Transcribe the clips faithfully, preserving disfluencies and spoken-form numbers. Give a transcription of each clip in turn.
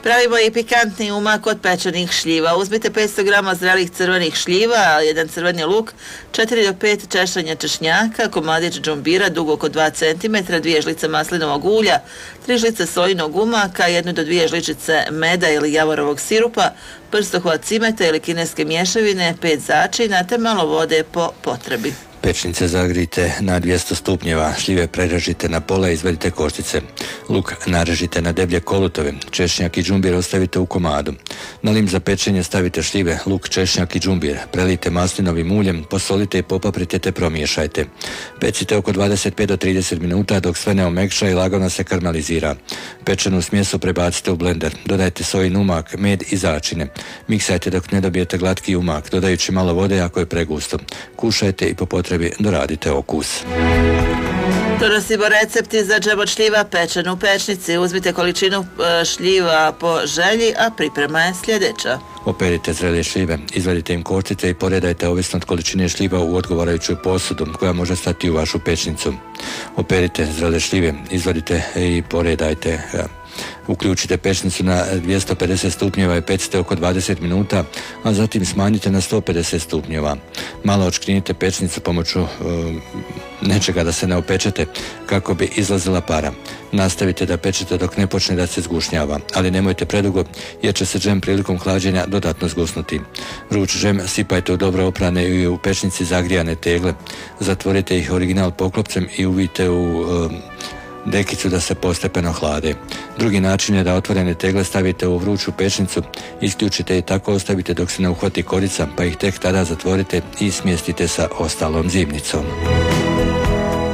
Pravimo i pikantni umak od pečenih šljiva. Uzmite petsto grama zrelih crvenih šljiva, jedan crveni luk, četiri do pet češanja češnjaka, komadić džumbira dug oko dva centimetra, dvije žlice maslinovog ulja, tri žlice sojinog umaka, jednu do dvije žličice meda ili javorovog sirupa, prstohvat cimeta ili kineske mješavine, pet začina te malo vode po potrebi. Pečnice zagrijte na dvjesto stupnjeva, šljive prerežite na pola i izvadite koštice. Luk narežite na deblje kolutove, češnjak i džumbir ostavite u komadu. Na lim za pečenje stavite šljive, luk, češnjak i džumbir. Prelijte maslinovim uljem, posolite i popaprite te promiješajte. Pecite oko dvadeset pet do trideset minuta dok sve ne omekša i lagano se karmelizira. Pečenu smjesu prebacite u blender. Dodajte sojin umak, med i začine. Miksajte dok ne dobijete glatki umak, dodajući malo vode ako je pregusto. Kušajte i po potrebi doradite okus. Donosimo recepti za džem od šljiva pečen u pečnici. Uzmite količinu šljiva po želji, a priprema je sljedeća. Operite zrele šljive, izvadite im koštice i poredajte ovisno od količine šljiva u odgovarajuću posudu koja može stati u vašu pečnicu. Operite zrele šljive, izvadite i poredajte. Uključite pečnicu na dvjesto pedeset stupnjeva i pecite oko dvadeset minuta, a zatim smanjite na sto pedeset stupnjeva. Malo odškrinite pečnicu pomoću uh, nečega da se ne opečete kako bi izlazila para. Nastavite da pečete dok ne počne da se zgušnjava, ali nemojte predugo jer će se džem prilikom hlađenja dodatno zgusnuti. Vruć džem sipajte u dobro oprane i u pečnici zagrijane tegle. Zatvorite ih original poklopcem i uvijte u uh, dekicu da se postepeno hlade. Drugi način je da otvorene tegle stavite u vruću pečnicu, isključite i tako ostavite dok se ne uhvati korica, pa ih tek tada zatvorite i smjestite sa ostalom zimnicom.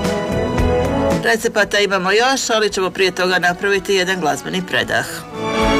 Recepata imamo još, ali ćemo prije toga napraviti jedan glazbeni predah.